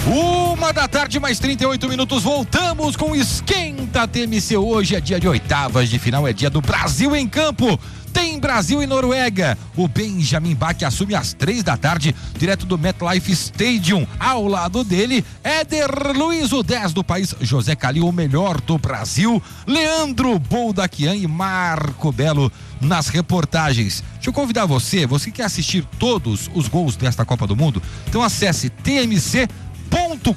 1h mais 38 minutos, voltamos com o Esquenta TMC. Hoje é dia de oitavas de final, é dia do Brasil em campo. Tem Brasil e Noruega. O Benjamin Bach assume às 3h, direto do MetLife Stadium. Ao lado dele, Éder Luiz, o 10 do país, José Calil, o melhor do Brasil, Leandro Boldaquian e Marco Belo nas reportagens. Deixa eu convidar você que quer assistir todos os gols desta Copa do Mundo, então acesse tmc.com.br,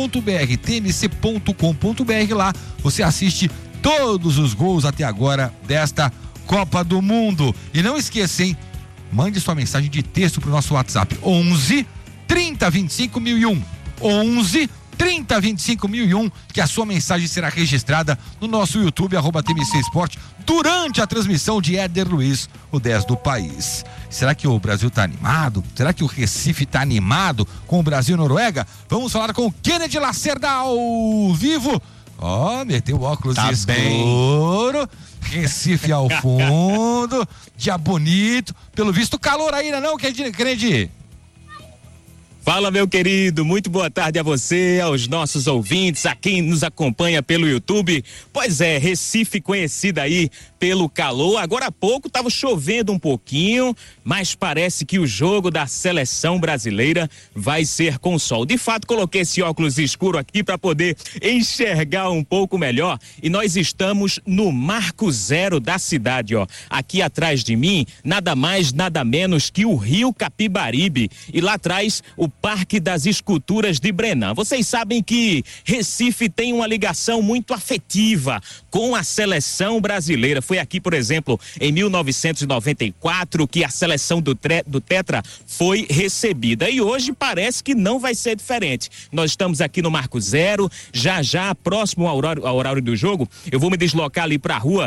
tmc.com.br. Lá você assiste todos os gols até agora desta Copa do Mundo. E não esqueça, hein? Mande sua mensagem de texto pro nosso WhatsApp 11 30 25 1001 11 30 25 1001, que a sua mensagem será registrada no nosso YouTube @TMC Esporte durante a transmissão de Éder Luiz, o 10 do país. Será que o Brasil tá animado? Será que o Recife tá animado com o Brasil e Noruega? Vamos falar com o Kennedy Lacerda ao vivo. Meteu o óculos escuro. Recife ao fundo, dia bonito, pelo visto calor aí, não, Kennedy? Fala, meu querido, muito boa tarde a você, aos nossos ouvintes, a quem nos acompanha pelo YouTube. Pois é, Recife conhecida aí pelo calor. Agora há pouco estava chovendo um pouquinho, mas parece que o jogo da seleção brasileira vai ser com sol. De fato, coloquei esse óculos escuro aqui para poder enxergar um pouco melhor. E nós estamos no Marco Zero da cidade, ó. Aqui atrás de mim, nada mais, nada menos que o Rio Capibaribe. E lá atrás, o Parque das Esculturas de Brenan. Vocês sabem que Recife tem uma ligação muito afetiva com a seleção brasileira. Foi aqui, por exemplo, em 1994 que a seleção do Tetra foi recebida. E hoje parece que não vai ser diferente. Nós estamos aqui no Marco Zero, já próximo ao horário do jogo. Eu vou me deslocar ali para a rua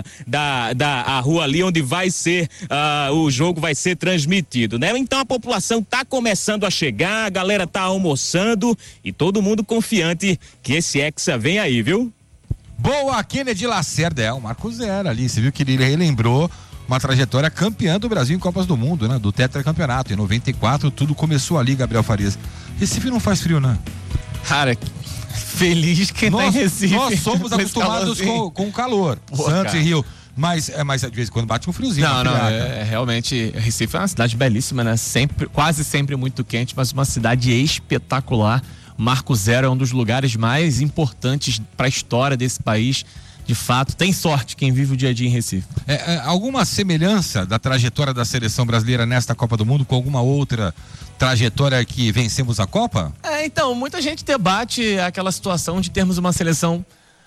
a rua ali onde vai ser o jogo vai ser transmitido, né? Então a população tá começando a chegar, a galera tá almoçando e todo mundo confiante que esse Hexa vem aí, viu? Boa, Kennedy Lacerda, o Marco Zero ali, você viu que ele relembrou uma trajetória campeã do Brasil em Copas do Mundo, né? Do tetracampeonato, em 94, tudo começou ali, Gabriel Farias. Recife não faz frio, né? Cara, feliz quem tá em Recife. Nós somos acostumados com o calor, Santos e Rio. Mas de vez em quando bate um friozinho. Realmente, Recife é uma cidade belíssima, né? Quase sempre muito quente, mas uma cidade espetacular. Marco Zero é um dos lugares mais importantes para a história desse país. De fato, tem sorte quem vive o dia a dia em Recife. Alguma semelhança da trajetória da seleção brasileira nesta Copa do Mundo com alguma outra trajetória que vencemos a Copa? Então, muita gente debate aquela situação de termos uma seleção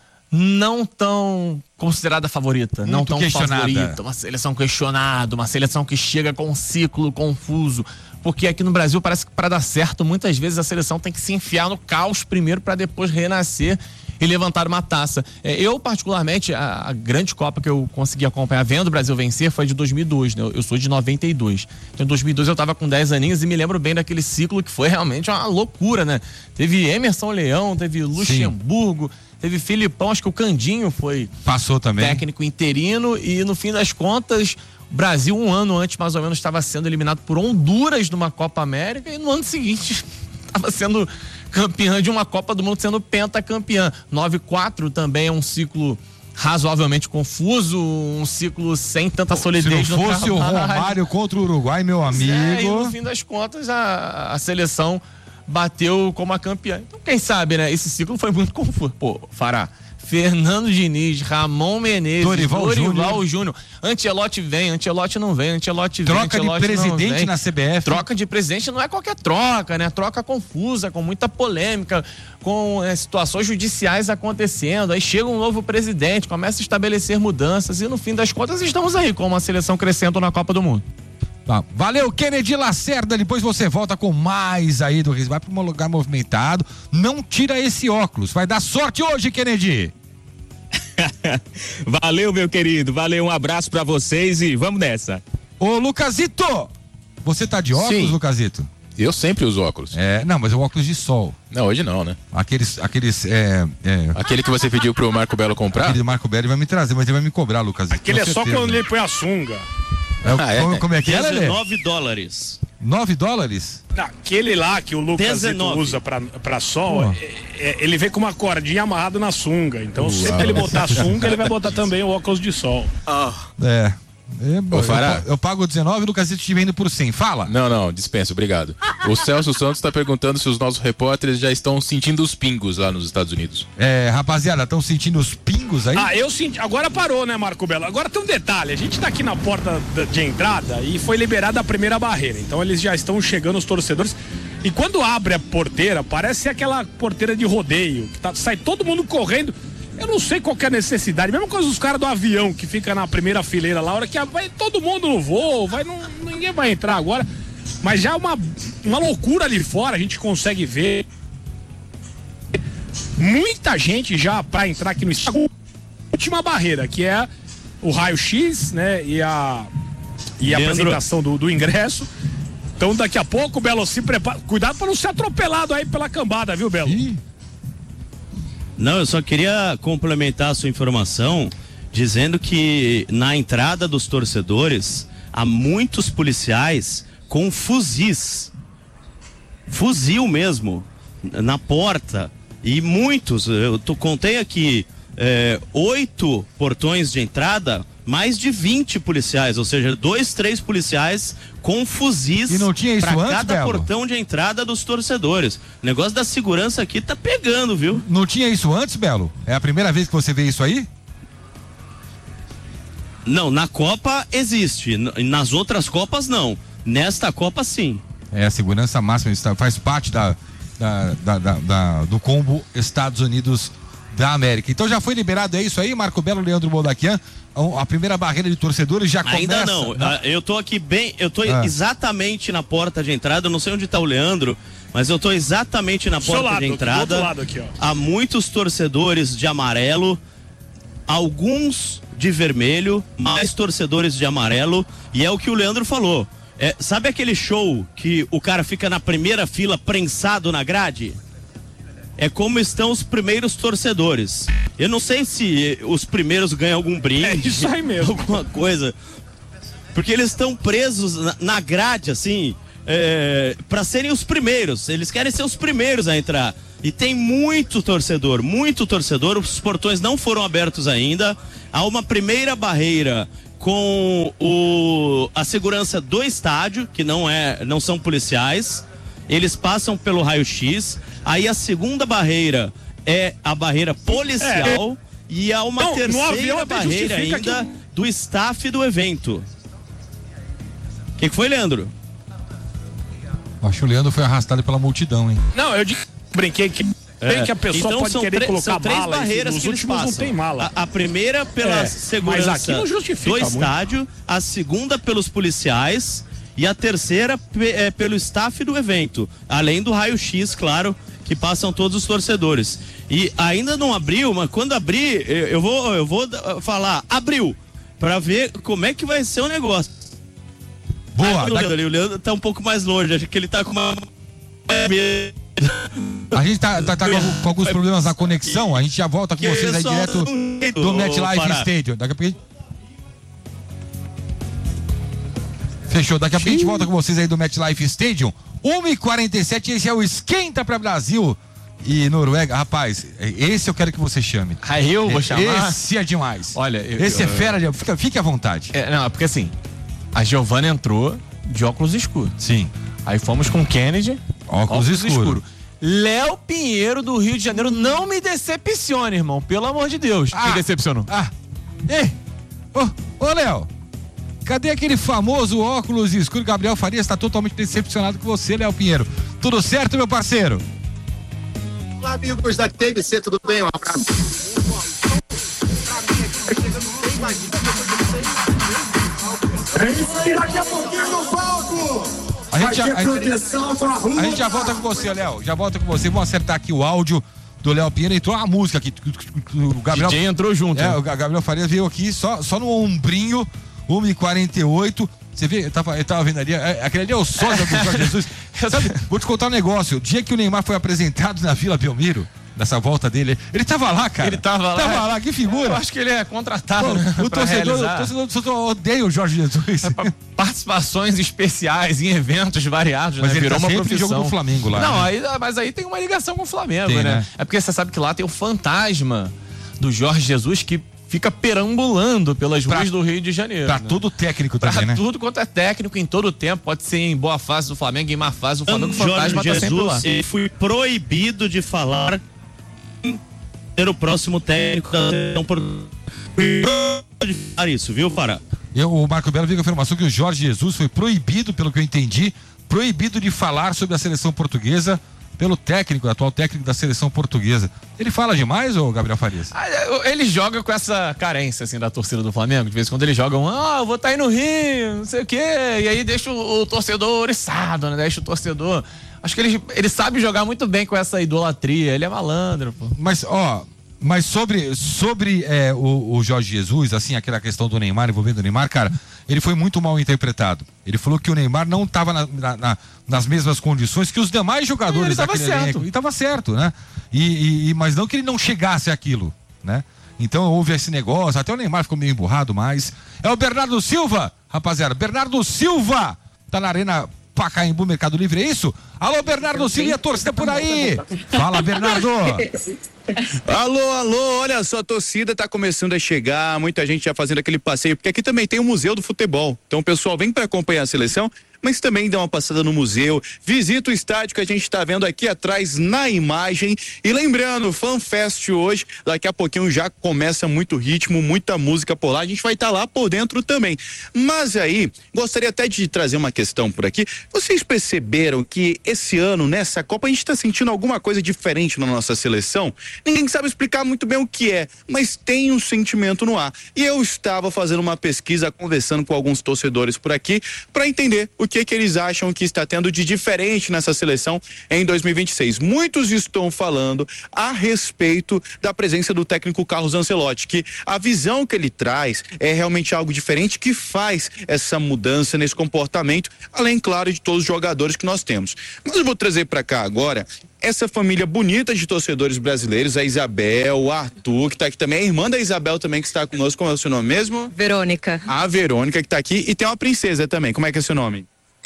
não tão considerada favorita, muito não tão questionada. Favorita, uma seleção questionada, uma seleção que chega com um ciclo confuso, porque aqui no Brasil parece que para dar certo, muitas vezes a seleção tem que se enfiar no caos primeiro para depois renascer e levantar uma taça. Eu, particularmente, a grande Copa que eu consegui acompanhar vendo o Brasil vencer foi de 2002, né? Eu sou de 92. Então, em 2002 eu tava com 10 aninhos e me lembro bem daquele ciclo que foi realmente uma loucura, né? Teve Emerson Leão, teve Luxemburgo, teve Filipão, acho que o Candinho passou também, técnico interino, e no fim das contas o Brasil, um ano antes mais ou menos, estava sendo eliminado por Honduras numa Copa América, e no ano seguinte estava sendo campeã de uma Copa do Mundo, sendo pentacampeã. 94 também é um ciclo razoavelmente confuso, um ciclo sem tanta solidez. Se não fosse o Romário contra o Uruguai, meu amigo. E no fim das contas a seleção bateu como a campeã. Então, quem sabe, né? Esse ciclo foi muito confuso. Fará. Fernando Diniz, Ramon Menezes, Dorival Júnior. Ancelotti vem, Ancelotti não vem, Ancelotti vem, Troca de presidente na CBF. Troca de presidente não é qualquer troca, né? Troca confusa, com muita polêmica, com situações judiciais acontecendo. Aí chega um novo presidente, começa a estabelecer mudanças e no fim das contas estamos aí com uma seleção crescendo na Copa do Mundo. Valeu, Kennedy Lacerda. Depois você volta com mais aí do Recife. Vai para um lugar movimentado. Não tira esse óculos. Vai dar sorte hoje, Kennedy. Valeu, meu querido. Valeu, um abraço pra vocês e vamos nessa. Ô, Lucasito, você tá de óculos, Sim. Lucasito? Eu sempre uso óculos. Não, mas é o óculos de sol. Não, hoje não, né? Aquele que você pediu pro Marco Belo comprar? Aquele do Marco Belo, ele vai me trazer, mas ele vai me cobrar, Lucasito. Aquele é só quando ele põe a sunga. Como é que é, Lelê? $19. $9? Aquele lá que o Lucas usa pra sol, ele vem com uma cordinha amarrada na sunga. Então, se ele botar a sunga, ele vai botar também o óculos de sol. Eu pago 19 e o Lucas te vendo por 100. Fala. Não, dispensa, obrigado. O Celso Santos tá perguntando se os nossos repórteres já estão sentindo os pingos lá nos Estados Unidos. Rapaziada, estão sentindo os pingos aí? Eu senti. Agora parou, né, Marco Belo? Agora tem um detalhe. A gente tá aqui na porta de entrada e foi liberada a primeira barreira. Então eles já estão chegando, os torcedores. E quando abre a porteira, parece aquela porteira de rodeio, que sai todo mundo correndo. Eu não sei qual que é a necessidade. Mesma coisa dos caras do avião que fica na primeira fileira lá, a hora que vai todo mundo no voo, ninguém vai entrar agora. Mas já uma loucura ali fora, a gente consegue ver muita gente já para entrar aqui no estádio. Última barreira, que é o raio-x, né? E a apresentação do ingresso. Então daqui a pouco, Belo, se prepara. Cuidado para não ser atropelado aí pela cambada, viu, Belo? Não, eu só queria complementar a sua informação dizendo que na entrada dos torcedores há muitos policiais com fuzis, fuzil mesmo, na porta, e muitos, contei aqui 8 portões de entrada, mais de 20 policiais, ou seja, 2, 3 policiais com fuzis para cada Belo? Portão de entrada dos torcedores. O negócio da segurança aqui tá pegando, viu? Não tinha isso antes, Belo? É a primeira vez que você vê isso aí? Não, na Copa existe, nas outras Copas não. Nesta Copa sim. A segurança máxima faz parte do combo Estados Unidos da América. Então já foi liberado, é isso aí, Marco Belo, Leandro Moldaquian? A primeira barreira de torcedores já começa. Ainda não. Eu tô aqui exatamente na porta de entrada. Eu não sei onde tá o Leandro, mas eu tô exatamente na porta de entrada. Do outro lado aqui, ó. Há muitos torcedores de amarelo, alguns de vermelho, mais torcedores de amarelo, e é o que o Leandro falou. Sabe aquele show que o cara fica na primeira fila prensado na grade? É como estão os primeiros torcedores. Eu não sei se os primeiros ganham algum brinde. É isso aí mesmo. Alguma coisa. Porque eles estão presos na grade, assim, para serem os primeiros. Eles querem ser os primeiros a entrar. E tem muito torcedor. Os portões não foram abertos ainda. Há uma primeira barreira com a segurança do estádio, que não são policiais. Eles passam pelo raio-x. Aí a segunda barreira é a barreira policial e há uma terceira barreira ainda do staff do evento. O que foi, Leandro? Acho que o Leandro foi arrastado pela multidão, hein? Não, eu brinquei que que a pessoa então, pode querer colocar são 3 mala, barreiras nos que eles últimos passam. não tem mala. A primeira pela segurança mas aqui não justifica do muito. estádio, a segunda pelos policiais e a terceira pelo staff do evento, além do raio-x, claro, que passam todos os torcedores. E ainda não abriu, mas quando abrir, eu vou falar, abriu, para ver como é que vai ser o negócio. Boa. O Leandro tá um pouco mais longe, acho que ele tá com uma... A gente tá com alguns problemas na conexão, a gente já volta com vocês aí direto do MetLife Stadium. Daqui a pouco fechou, daqui a pouco a gente volta com vocês aí do MetLife Stadium. 1h47, esse é o Esquenta pra Brasil e Noruega. Rapaz, esse eu quero que você chame. Aí eu vou chamar. Esse é demais. Olha, esse é fera, fique à vontade. Não, porque assim, a Giovana entrou de óculos escuros. Sim. Aí fomos com Kennedy, óculos escuro. Léo Pinheiro do Rio de Janeiro, não me decepcione, irmão, pelo amor de Deus. Me decepcionou. Ô Léo, cadê aquele famoso óculos escuro? Gabriel Farias está totalmente decepcionado com você, Léo Pinheiro. Tudo certo, meu parceiro? Olá, amigos da TVC, tudo bem? Um abraço. Daqui a pouquinho no palco. A gente já volta com você, Léo. Já volta com você. Vamos acertar aqui o áudio do Léo Pinheiro. Entrou a música aqui. O Gabriel DJ entrou junto. O Gabriel Farias veio aqui só no ombrinho. 1h48. Você vê, eu tava vendo ali. Aquele ali é o sósia do Jorge Jesus. Sabe, vou te contar um negócio. O dia que o Neymar foi apresentado na Vila Belmiro, Dessa volta dele. Ele tava lá, cara. Ele tava lá. Que figura. Eu acho que ele é contratado, Pô, né, o torcedor odeia o Jorge Jesus. Participações especiais em eventos variados, Mas né? ele Virou tá uma sempre profissão. jogo do Flamengo lá. Não, né? mas aí tem uma ligação com o Flamengo, Tem, né? né? É porque você sabe que lá tem o fantasma do Jorge Jesus que fica perambulando pelas ruas do Rio de Janeiro. Pra né? todo técnico também, né? Tudo quanto é técnico em todo o tempo, pode ser em boa fase do Flamengo, em má fase do Flamengo, o fantasma Jorge tá sempre lá. Jesus, ele foi proibido de falar ser o próximo técnico da seleção portuguesa. De falar isso, viu, Fará? O Marco Belo veio com a informação que o Jorge Jesus foi proibido, pelo que eu entendi, proibido de falar sobre a seleção portuguesa pelo técnico, atual técnico da seleção portuguesa. Ele fala demais, ô Gabriel Farias? Ele joga com essa carência, assim, da torcida do Flamengo. De vez em quando ele joga eu vou estar aí no Rio, não sei o quê. E aí deixa o torcedor oriçado, né? Deixa o torcedor... Acho que ele sabe jogar muito bem com essa idolatria. Ele é malandro, pô. Mas sobre o Jorge Jesus, assim, aquela questão do Neymar, envolvendo o Neymar, cara, ele foi muito mal interpretado. Ele falou que o Neymar não estava nas mesmas condições que os demais jogadores daquele elenco. E estava certo, né? Mas não que ele não chegasse àquilo, né? Então houve esse negócio, até o Neymar ficou meio emburrado, mas... É o Bernardo Silva, rapaziada. Bernardo Silva tá na Arena Pacaembu, Mercado Livre, é isso? Alô, Bernardo Silva, e a torcida por aí? Fala, Bernardo! Alô, olha só, a torcida tá começando a chegar, muita gente já fazendo aquele passeio, porque aqui também tem o Museu do Futebol. Então o pessoal vem para acompanhar a seleção, mas também dá uma passada no museu, visita o estádio que a gente está vendo aqui atrás na imagem. E lembrando, FanFest hoje, daqui a pouquinho já começa muito ritmo, muita música por lá, a gente vai estar lá por dentro também. Mas aí, gostaria até de trazer uma questão por aqui. Vocês perceberam que esse ano, nessa Copa, a gente está sentindo alguma coisa diferente na nossa seleção? Ninguém sabe explicar muito bem o que é, mas tem um sentimento no ar. E eu estava fazendo uma pesquisa, conversando com alguns torcedores por aqui, para entender o que eles acham que está tendo de diferente nessa seleção em 2026. Muitos estão falando a respeito da presença do técnico Carlos Ancelotti, que a visão que ele traz é realmente algo diferente, que faz essa mudança nesse comportamento, além, claro, de todos os jogadores que nós temos. Mas eu vou trazer para cá agora essa família bonita de torcedores brasileiros, a Isabel, o Arthur, que tá aqui também, a irmã da Isabel também, que está conosco. Como é o seu nome mesmo? Verônica. A Verônica, que tá aqui, e tem uma princesa também. Como é que é seu nome?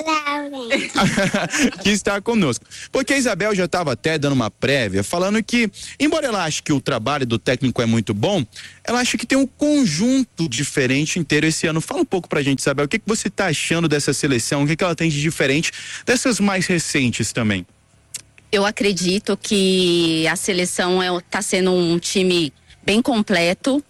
Laura. Que está conosco. Porque a Isabel já estava até dando uma prévia, falando que, embora ela ache que o trabalho do técnico é muito bom, ela acha que tem um conjunto diferente inteiro esse ano. Fala um pouco pra gente, Isabel, o que você tá achando dessa seleção, o que ela tem de diferente dessas mais recentes também? Eu acredito que a seleção tá sendo um time bem completo.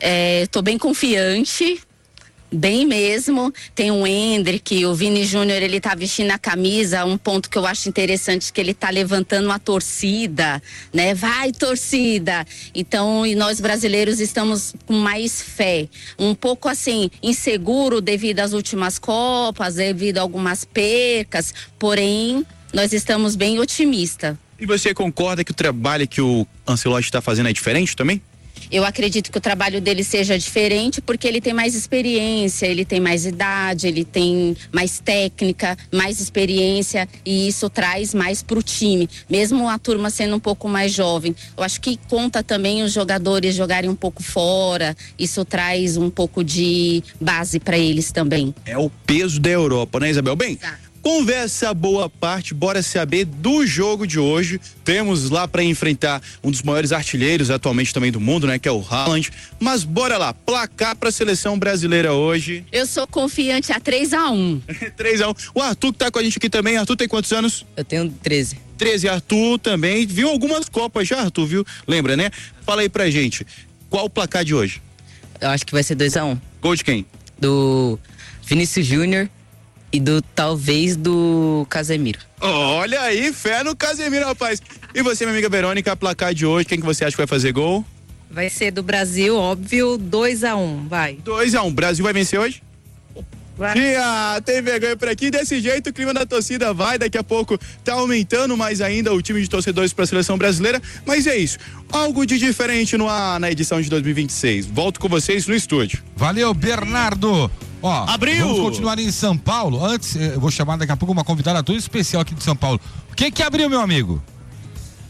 Tô bem confiante. Bem mesmo, tem o Hendrick, o Vini Júnior, ele tá vestindo a camisa, um ponto que eu acho interessante, que ele tá levantando a torcida, né? Vai, torcida! Então, e nós brasileiros estamos com mais fé, um pouco assim, inseguro devido às últimas Copas, devido a algumas percas, porém, nós estamos bem otimistas. E você concorda que o trabalho que o Ancelotti está fazendo é diferente também? Eu acredito que o trabalho dele seja diferente porque ele tem mais experiência, ele tem mais idade, ele tem mais técnica, mais experiência e isso traz mais pro time. Mesmo a turma sendo um pouco mais jovem, eu acho que conta também os jogadores jogarem um pouco fora, isso traz um pouco de base para eles também. É o peso da Europa, né, Isabel? Bem, conversa boa parte, bora saber do jogo de hoje. Temos lá para enfrentar um dos maiores artilheiros atualmente também do mundo, né, que é o Haaland. Mas bora lá, placar para a seleção brasileira hoje. Eu sou confiante a 3-1. 3-1. O Arthur que tá com a gente aqui também. Arthur tem quantos anos? Eu tenho 13. 13, Arthur também. Viu algumas Copas já, Arthur, viu? Lembra, né? Fala aí pra gente, qual o placar de hoje? Eu acho que vai ser 2-1. Gol de quem? Do Vinícius Júnior e talvez do Casemiro. Olha aí, fé no Casemiro, rapaz. E você, minha amiga Verônica, placar de hoje, quem que você acha que vai fazer gol? Vai ser do Brasil, óbvio, 2-1, vai. 2-1, Brasil vai vencer hoje? Vai. Tem vergonha por aqui, desse jeito o clima da torcida vai, daqui a pouco tá aumentando mais ainda o time de torcedores para a seleção brasileira, mas é isso, algo de diferente no ar na edição de 2026. Volto com vocês no estúdio. Valeu, Bernardo. Ó, abriu! Vamos continuar em São Paulo. Antes, eu vou chamar daqui a pouco uma convidada toda especial aqui de São Paulo. O que abriu, meu amigo?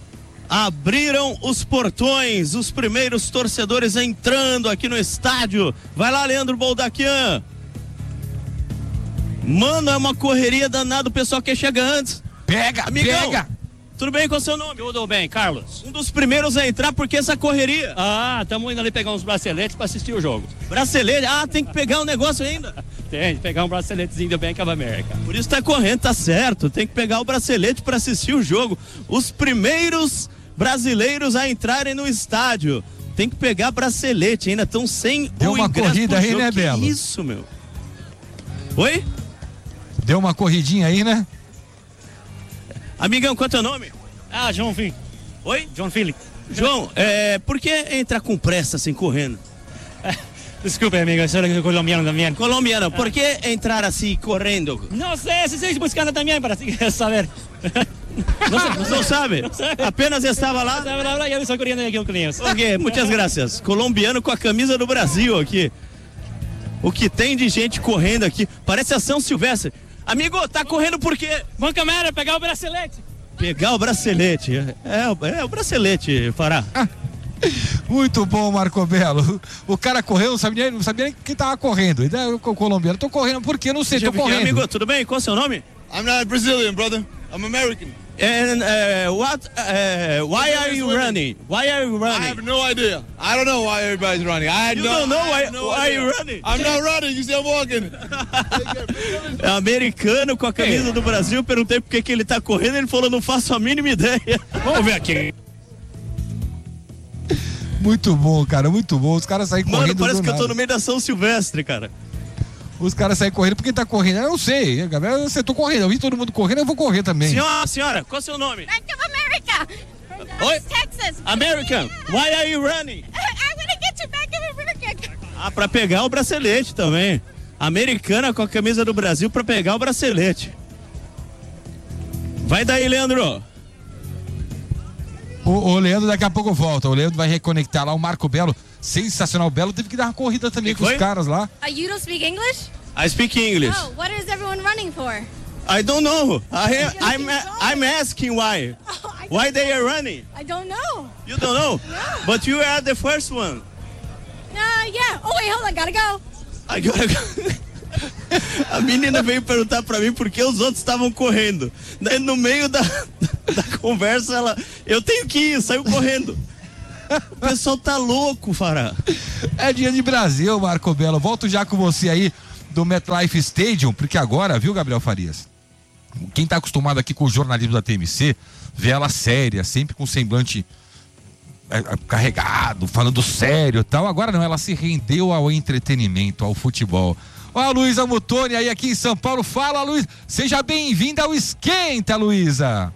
Abriram os portões, os primeiros torcedores entrando aqui no estádio. Vai lá, Leandro Boldaquian. Mano, é uma correria danada, o pessoal quer chegar antes. Pega, amigão, pega. Tudo bem com o seu nome? Tudo bem, Carlos. Um dos primeiros a entrar, porque essa correria? Estamos indo ali pegar uns braceletes para assistir o jogo. Bracelete? Tem que pegar um negócio ainda? Tem, pegar um braceletezinho do Bank of America. Por isso tá correndo, tá certo. Tem que pegar o bracelete para assistir o jogo. Os primeiros brasileiros a entrarem no estádio. Tem que pegar bracelete, ainda estão sem Deu uma corrida aí, né, Belo? Que isso, meu? Oi? Deu uma corridinha aí, né? Amigão, qual é o teu nome? João Filipe. Oi? João Filipe. João, por que entrar com pressa assim, correndo? Desculpe, amigo, eu sou colombiano também. Colombiano, por que entrar assim, correndo? Não sei, se estou buscando também para saber. Não sabe? Apenas estava lá? E eu estou correndo aqui com clientes. Ok, muitas graças. Colombiano com a camisa do Brasil aqui. O que tem de gente correndo aqui? Parece a São Silvestre. Amigo, tá correndo por quê? Banca Mera, pegar o bracelete. Pegar o bracelete. É o bracelete, Fará. Muito bom, Marco Belo. O cara correu, não sabia nem quem tava correndo. O colombiano, tô correndo por quê? Não sei, tô correndo. Amigo, tudo bem? Qual é o seu nome? I'm not Brazilian, brother. I'm American. And why are you running? Why are you running? I have no idea. I don't know why everybody's running. You don't know why you're running? I'm not running. You see I'm walking. É americano com a camisa do Brasil. Perguntei por que ele tá correndo. Ele falou, não faço a mínima ideia. Vamos ver aqui. Muito bom, cara, muito bom. Os caras saem correndo. Mano, parece que eu tô no meio da São Silvestre, cara. Os caras saem correndo porque tá correndo. Eu não sei, Gabriel, eu tô correndo. Eu vi todo mundo correndo, eu vou correr também. Senhora, qual é o seu nome? Bank of America. Oi? Texas. American. Why are you running? I want to get to Bank of America. Pra pegar o bracelete também. Americana com a camisa do Brasil pra pegar o bracelete. Vai daí, Leandro. O Leandro daqui a pouco volta. O Leandro vai reconectar lá o Marco Belo. Sensacional. O Belo teve que dar uma corrida também com os caras lá. You don't speak English? I speak English. Oh, what is everyone running for? I don't know. I'm asking why. Why they are running? I don't know. You don't know? No. But you are the first one. Yeah. Oh, wait, hold on. Gotta go. I gotta go. A menina veio perguntar pra mim por que os outros estavam correndo. Daí no meio da conversa eu tenho que ir, saiu correndo. O pessoal tá louco, Fará. É dia de Brasil, Marco Belo. Volto já com você aí do MetLife Stadium, porque agora, viu, Gabriel Farias? Quem tá acostumado aqui com o jornalismo da TMC, vê ela séria, sempre com semblante carregado, falando sério e tal. Agora não, ela se rendeu ao entretenimento, ao futebol. Ó, a Luísa Mutoni aí aqui em São Paulo. Fala, Luísa. Seja bem-vinda ao Esquenta, Luísa.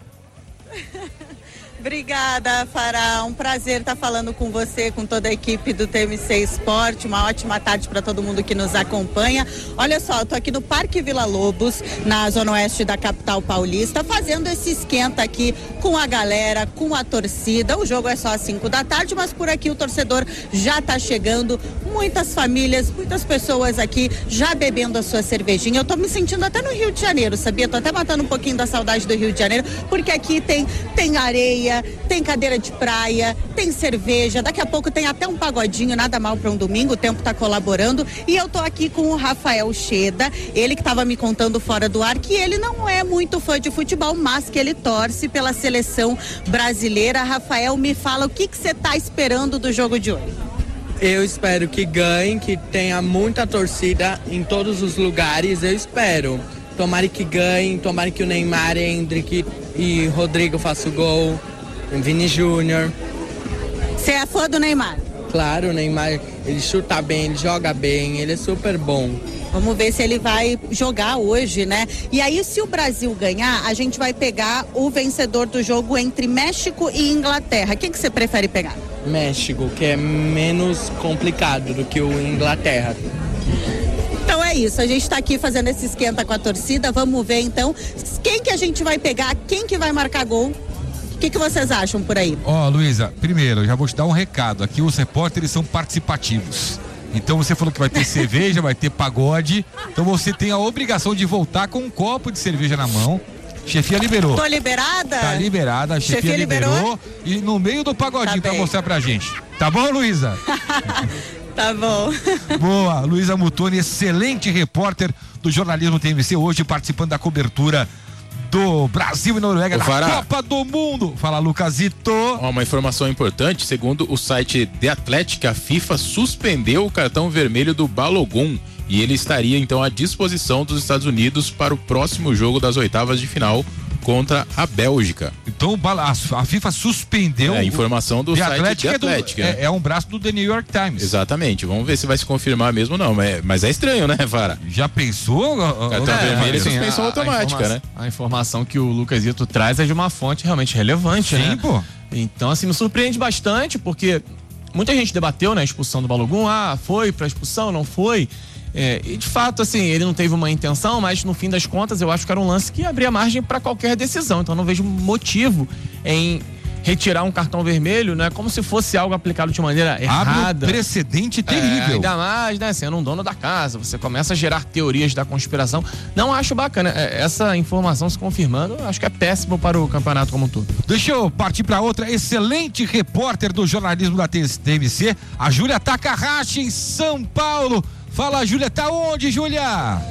Obrigada, Fará. Um prazer estar falando com você, com toda a equipe do TMC Esporte. Uma ótima tarde para todo mundo que nos acompanha. Olha só, eu tô aqui no Parque Vila Lobos, na zona oeste da capital paulista, fazendo esse esquenta aqui com a galera, com a torcida. O jogo é só às 5 da tarde, mas por aqui o torcedor já tá chegando. Muitas famílias, muitas pessoas aqui já bebendo a sua cervejinha. Eu tô me sentindo até no Rio de Janeiro, sabia? Tô até matando um pouquinho da saudade do Rio de Janeiro, porque aqui tem areia, tem cadeira de praia, tem cerveja, daqui a pouco tem até um pagodinho, nada mal para um domingo, o tempo tá colaborando. E eu tô aqui com o Rafael Cheda, ele que tava me contando fora do ar que ele não é muito fã de futebol, mas que ele torce pela seleção brasileira. Rafael, me fala o que você tá esperando do jogo de hoje? Eu espero que ganhe, que tenha muita torcida em todos os lugares, eu espero. Tomara que ganhe, tomara que o Neymar, Hendrick e Rodrigo façam gol. Vini Júnior. Você é fã do Neymar? Claro, o Neymar, ele chuta bem, ele joga bem, ele é super bom. Vamos ver se ele vai jogar hoje, né? E aí, se o Brasil ganhar, a gente vai pegar o vencedor do jogo entre México e Inglaterra. Quem que você prefere pegar? México, que é menos complicado do que o Inglaterra. Então é isso, a gente tá aqui fazendo esse esquenta com a torcida. Vamos ver então quem que a gente vai pegar, quem que vai marcar gol. O que vocês acham por aí? Ó, Luísa, primeiro, eu já vou te dar um recado. Aqui os repórteres são participativos. Então você falou que vai ter cerveja, vai ter pagode. Então você tem a obrigação de voltar com um copo de cerveja na mão. Chefia liberou. Tô liberada? Tá liberada, a chefia liberou. E no meio do pagodinho pra mostrar pra gente. Tá bom, Luísa? Tá bom. Boa, Luísa Mutoni, excelente repórter do jornalismo TMC, hoje participando da cobertura do Brasil e Noruega na Copa do Mundo. Fala, Lucasito. Uma informação importante, segundo o site The Athletic, a FIFA suspendeu o cartão vermelho do Balogun e ele estaria então à disposição dos Estados Unidos para o próximo jogo das oitavas de final contra a Bélgica. Então a FIFA suspendeu. A informação do site The Athletic. É um braço do The New York Times. Exatamente. Vamos ver se vai se confirmar mesmo ou não. Mas é estranho, né, Vara? Já pensou? Cartão vermelho é suspensão automática, né? A informação que o Lucasito traz é de uma fonte realmente relevante, né? Sim, pô. Então, assim, me surpreende bastante, porque muita gente debateu, né, a expulsão do Balogun. Foi pra expulsão, não foi? E de fato, assim, ele não teve uma intenção, mas no fim das contas eu acho que era um lance que abria margem para qualquer decisão. Então não vejo motivo em retirar um cartão vermelho, né? Como se fosse algo aplicado de maneira errada. Abre um precedente terrível. Ainda mais, né? Sendo um dono da casa, você começa a gerar teorias da conspiração. Não acho bacana. Essa informação se confirmando, acho que é péssimo para o campeonato como um todo. Deixa eu partir para outra excelente repórter do jornalismo da TMC, a Júlia Takahashi, em São Paulo. Fala, Júlia, tá onde, Júlia?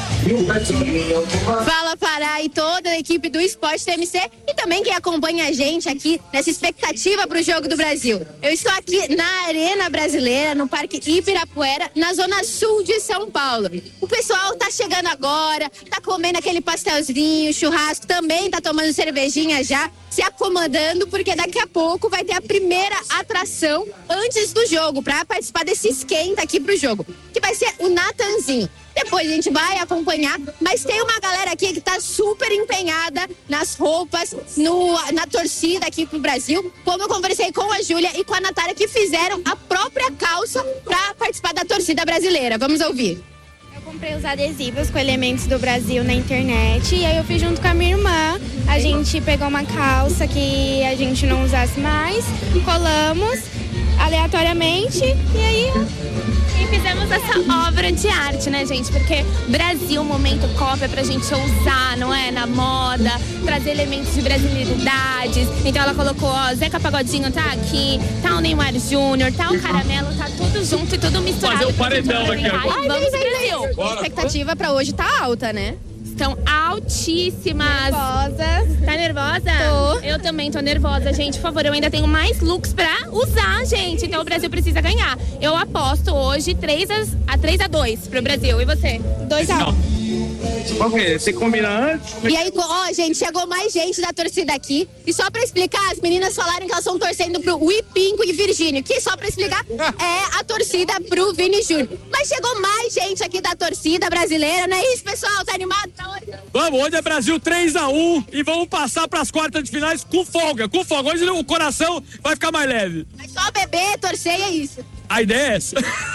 Fala, Pará, e toda a equipe do Esporte TMC e também quem acompanha a gente aqui nessa expectativa pro Jogo do Brasil. Eu estou aqui na Arena Brasileira, no Parque Ibirapuera, na zona sul de São Paulo. O pessoal tá chegando agora, tá comendo aquele pastelzinho, churrasco, também tá tomando cervejinha já, se acomodando, porque daqui a pouco vai ter a primeira atração antes do jogo, para participar desse esquenta aqui pro jogo, que vai ser o Natanzinho. Depois a gente vai acompanhar, mas tem uma galera aqui que tá super empenhada nas roupas, na torcida aqui pro Brasil, como eu conversei com a Júlia e com a Natália, que fizeram a própria calça para participar da torcida brasileira. Vamos ouvir. Eu comprei os adesivos com elementos do Brasil na internet e aí eu fiz junto com a minha irmã. A gente pegou uma calça que a gente não usasse mais, colamos aleatoriamente e aí... E fizemos essa obra de arte, né, gente? Porque Brasil, momento Copa, é pra gente ousar, não é? Na moda, trazer elementos de brasilidades. Então ela colocou, ó, Zeca Pagodinho tá aqui, tá o Neymar Júnior, tá o Caramelo, tá tudo junto e tudo misturado. Fazer o paredão aqui agora. Ai, vamos, Brasil! A expectativa pra hoje tá alta, né? Estão altíssimas. Nervosas. Tá nervosa? Tô. Eu também tô nervosa, gente. Por favor, eu ainda tenho mais looks pra usar, gente. Então o Brasil precisa ganhar. Eu aposto hoje 3-2 pro Brasil. E você? 2-1. Ok, você combina antes? E aí, ó, gente, chegou mais gente da torcida aqui. E só pra explicar, as meninas falaram que elas estão torcendo pro Wipinco e Virgínio, que só pra explicar é a torcida pro Vini Júnior. Mas chegou mais gente aqui da torcida brasileira, não é isso, pessoal? Tá animado? Tá hoje? Vamos, hoje é Brasil 3-1 e vamos passar pras quartas de finais com folga, com folga. Hoje o coração vai ficar mais leve. É só beber, torcer e é isso. A ideia é essa.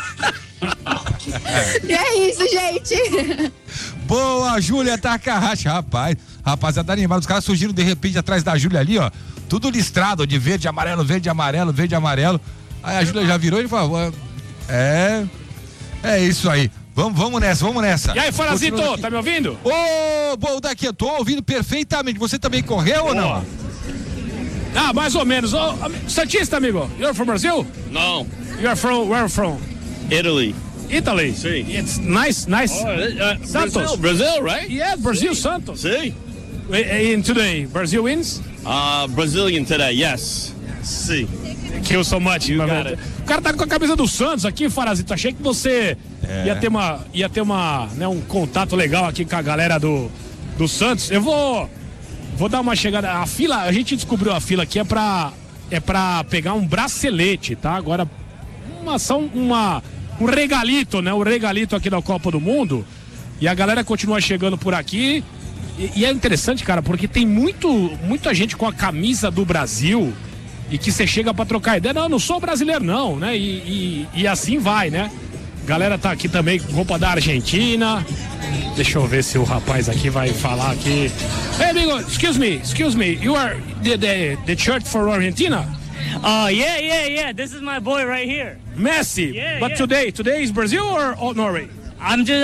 E é isso, gente. Boa, Júlia Takahashi, rapaziada animada, os caras surgiram de repente atrás da Júlia ali, ó, tudo listrado, ó, de verde, amarelo, verde, amarelo, verde, amarelo. Aí a Júlia já virou e falou, é isso aí. Vamos nessa. E aí, Farazito, tá me ouvindo? Bom, daqui eu tô ouvindo perfeitamente. Você também correu ou não? Ah, mais ou menos. Santista, amigo, you're from Brazil? No. You're from, where from? Italy. Italy? Sim. It's nice. Santos. Brazil, right? Yeah, Brazil, Santos. Sim. And today, Brazil wins? Brazilian today, yes. Sim. Thank you so much. O cara tá com a camisa do Santos aqui, Farazito. Achei que você ia ter um contato legal aqui com a galera do Santos. Eu vou dar uma chegada. A fila, a gente descobriu a fila aqui é pra pegar um bracelete, tá? Agora, um regalito, né? Um regalito aqui da Copa do Mundo. E a galera continua chegando por aqui. E é interessante, cara, porque tem muita gente com a camisa do Brasil e que você chega pra trocar ideia. Não sou brasileiro, não, né? E assim vai, né? Galera tá aqui também com roupa da Argentina. Deixa eu ver se o rapaz aqui vai falar aqui. Hey, amigo, excuse me. You are the shirt for Argentina? Yeah. This is my boy right here. Messi. Yeah, But today is Brazil or Norway? I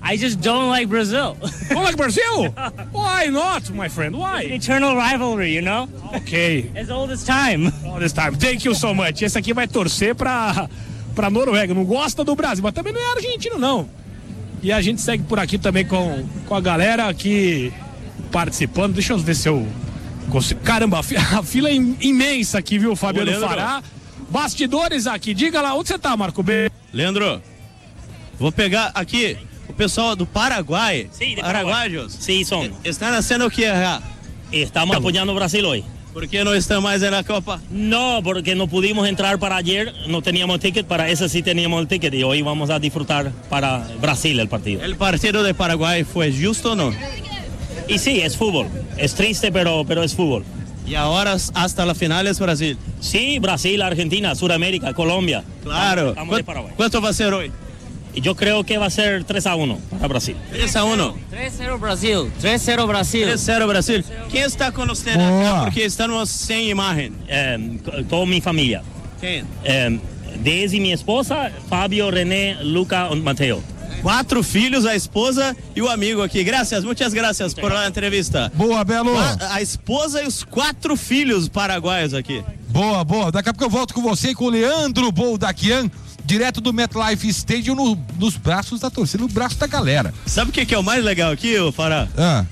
I just don't like Brazil. Don't like Brazil? Why not, my friend? Why? Eternal rivalry, you know? Okay. As old as time. All this time. Thank you so much. Esse aqui vai torcer pra Noruega. Não gosta do Brasil, mas também não é argentino, não. E a gente segue por aqui também com a galera aqui participando. Deixa eu ver se eu consigo. Caramba, a fila é imensa aqui, viu, Fabiano Fará? Bastidores aqui. Diga lá, onde você tá, Marco B? Leandro, vou pegar aqui o pessoal do Paraguai. Sí, de Paraguayos. Sí, son. ¿Están haciendo qué acá? Estamos apoyando a Brasil hoy. ¿Por qué no están más en la Copa? No, porque no pudimos entrar para ayer, no teníamos ticket, para ese sí teníamos el ticket y hoy vamos a disfrutar para Brasil el partido. ¿El partido de Paraguay fue justo o no? Y sí, es fútbol. Es triste, pero es fútbol. Y ahora hasta la final es Brasil. Sí, Brasil, Argentina, Sudamérica, Colombia. Claro. Estamos de Paraguay. ¿Cuánto va a ser hoy? Y yo creo que va a ser 3-1 para Brasil. 3-1. 3-0 Brasil. 3-0 Brasil. 3-0 Brasil. ¿Quién está con usted acá? Porque estamos sin imagen. Toda mi familia. ¿Quién? Desde mi esposa, Fabio, René, Luca y Mateo. 4 filhos, a esposa e o amigo aqui. Muitas graças por a entrevista. Boa, Belo. A esposa e os 4 filhos paraguaios aqui. Boa, boa. Daqui a pouco eu volto com você e com o Leandro Boldaquian, direto do MetLife Stadium, nos braços da torcida, no braço da galera. Sabe o que é o mais legal aqui, ô Fará?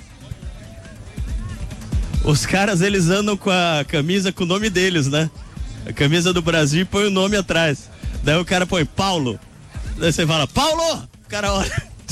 Os caras, eles andam com a camisa com o nome deles, né? A camisa do Brasil e põe o nome atrás. Daí o cara põe Paulo. Daí você fala, Paulo! O cara olha.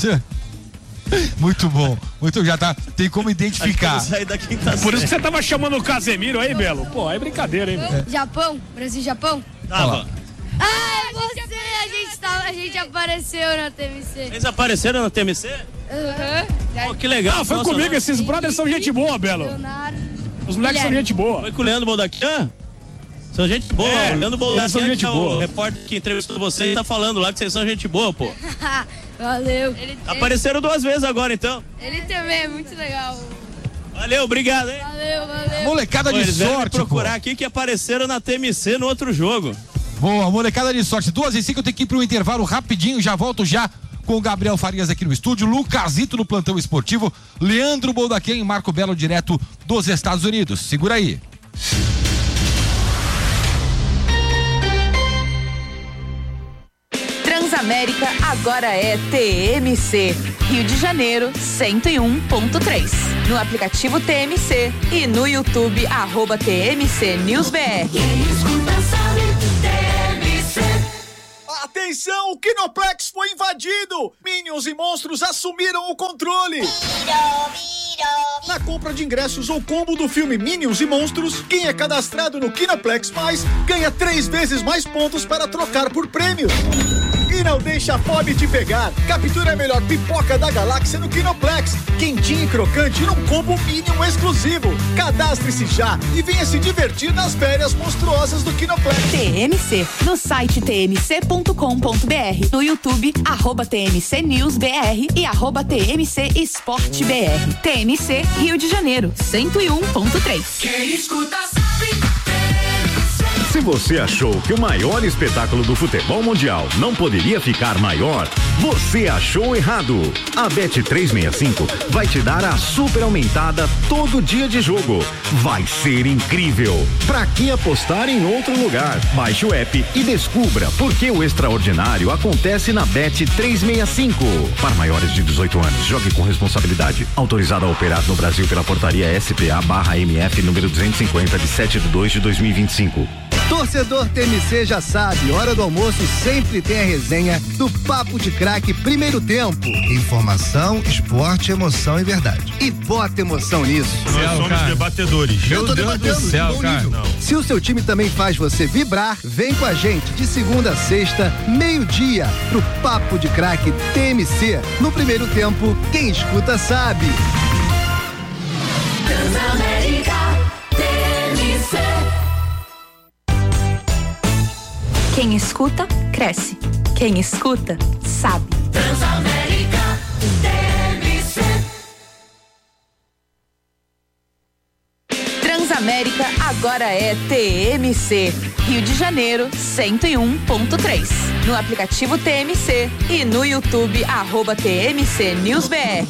Muito bom. Já tá. Tem como identificar. Por isso que você tava chamando o Casemiro aí, Belo. Pô, é brincadeira, hein, Belo? Japão? Brasil e Japão? Tava. Ah, você! A gente apareceu na TMC. Eles apareceram na TMC? Oh, que legal. Ah, foi comigo. Esses brothers são gente boa, Belo. Os moleques são gente boa. Foi com o Leandro Boldaquian? São gente boa. O Leandro Boldaquian, são gente boa. O repórter que entrevistou vocês, tá falando lá que vocês são gente boa, pô. Valeu. Apareceram 2 vezes agora, então. Ele também é muito legal. Valeu, obrigado, hein? Valeu. Molecada de eles sorte, procurar aqui que apareceram na TMC no outro jogo. Boa, molecada de sorte. 2:05, eu tenho que ir para um intervalo rapidinho, já volto já com o Gabriel Farias aqui no estúdio, Lucasito no plantão esportivo, Leandro Boldaquian e Marco Belo direto dos Estados Unidos. Segura aí. Transamérica agora é TMC. Rio de Janeiro 101.3. No aplicativo TMC e no YouTube @TMC News BR. Atenção, o Kinoplex foi invadido! Minions e monstros assumiram o controle! Na compra de ingressos ou combo do filme Minions e Monstros, quem é cadastrado no Kinoplex Mais ganha 3 vezes mais pontos para trocar por prêmios. E não deixa a fome te pegar. Captura a melhor pipoca da galáxia no Kinoplex. Quentinho e crocante num combo Minion exclusivo. Cadastre-se já e venha se divertir nas férias monstruosas do Kinoplex. TMC, no site tmc.com.br, no YouTube @TMC News BR e @TMC Esporte BR. TMC Rio de Janeiro 101.3. Quem escuta sabe. Se você achou que o maior espetáculo do futebol mundial não poderia ficar maior, você achou errado. A Bet365 vai te dar a super aumentada todo dia de jogo. Vai ser incrível. Pra que apostar em outro lugar? Baixe o app e descubra por que o extraordinário acontece na Bet365. Para maiores de 18 anos, jogue com responsabilidade. Autorizado a operar no Brasil pela portaria SPA/MF número 250 de 7/2/2025. Torcedor TMC já sabe, hora do almoço sempre tem a resenha do Papo de Craque Primeiro Tempo. Informação, esporte, emoção e verdade. E bota emoção nisso. Nós somos debatedores. Eu tô debatendo do céu, cara. Se o seu time também faz você vibrar, vem com a gente de segunda a sexta, 12:00, pro Papo de Craque TMC. No Primeiro Tempo, quem escuta sabe. Transamérica TMC. Quem escuta, cresce. Quem escuta, sabe. Transamérica TMC. Transamérica agora é TMC. Rio de Janeiro, 101.3. No aplicativo TMC e no YouTube, @TMC News BR.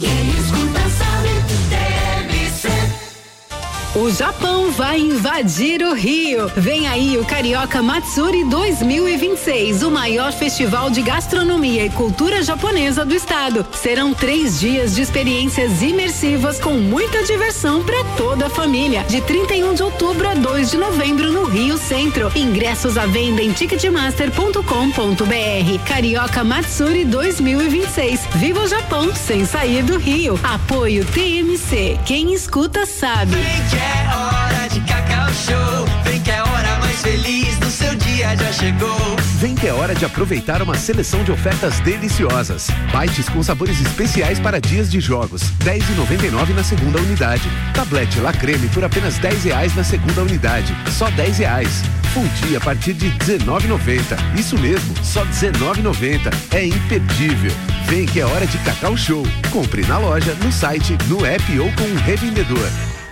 O Japão vai invadir o Rio. Vem aí o Carioca Matsuri 2026, o maior festival de gastronomia e cultura japonesa do estado. Serão 3 dias de experiências imersivas com muita diversão para toda a família. De 31 de outubro a 2 de novembro no Rio Centro. Ingressos à venda em ticketmaster.com.br. Carioca Matsuri 2026. Viva o Japão sem sair do Rio. Apoio TMC. Quem escuta sabe. É hora de Cacau Show. Vem que a hora mais feliz do seu dia já chegou. Vem que é hora de aproveitar uma seleção de ofertas deliciosas. Bites com sabores especiais para dias de jogos. R$10,99 na segunda unidade. Tablete La Creme por apenas R$10 na segunda unidade. Só R$10. Fundi a partir de R$19,90. Isso mesmo, só R$19,90. É imperdível. Vem que é hora de Cacau Show. Compre na loja, no site, no app ou com um revendedor.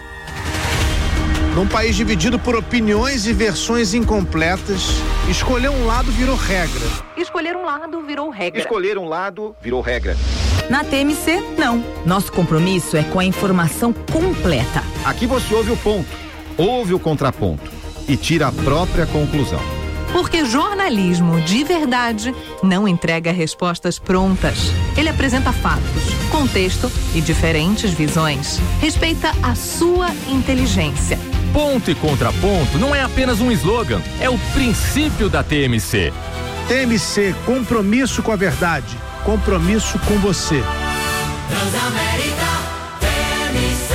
Num país dividido por opiniões e versões incompletas, escolher um lado virou regra. Escolher um lado virou regra. Escolher um lado virou regra. Na TMC, não. Nosso compromisso é com a informação completa. Aqui você ouve o ponto, ouve o contraponto e tira a própria conclusão. Porque jornalismo de verdade não entrega respostas prontas. Ele apresenta fatos, contexto e diferentes visões. Respeita a sua inteligência. Ponto e contraponto não é apenas um slogan, é o princípio da TMC. TMC, compromisso com a verdade, compromisso com você. Transamérica, TMC.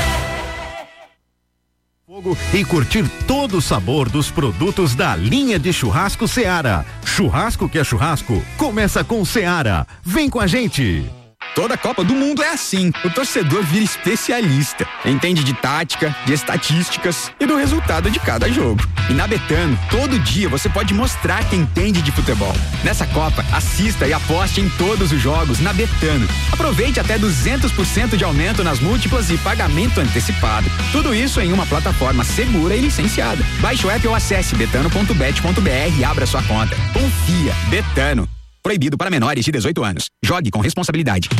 E curtir todo o sabor dos produtos da linha de churrasco Seara. Churrasco que é churrasco, começa com Seara. Vem com a gente! Toda Copa do Mundo é assim. O torcedor vira especialista. Entende de tática, de estatísticas e do resultado de cada jogo. E na Betano, todo dia você pode mostrar que entende de futebol. Nessa Copa, assista e aposte em todos os jogos na Betano. Aproveite até 200% de aumento nas múltiplas e pagamento antecipado. Tudo isso em uma plataforma segura e licenciada. Baixe o app ou acesse betano.bet.br e abra sua conta. Confia. Betano. Proibido para menores de 18 anos. Jogue com responsabilidade.